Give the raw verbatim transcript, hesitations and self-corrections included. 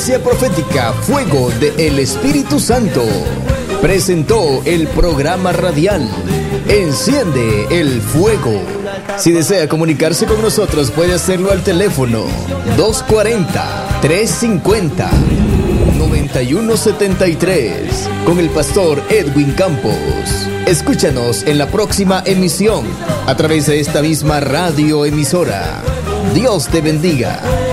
Iglesia Profética Fuego del Espíritu Santo presentó el programa radial Enciende el Fuego. Si desea comunicarse con nosotros, puede hacerlo al teléfono dos cuarenta, trescientos cincuenta, noventa y uno setenta y tres con el pastor Edwin Campos. Escúchanos en la próxima emisión a través de esta misma radioemisora. Dios te bendiga.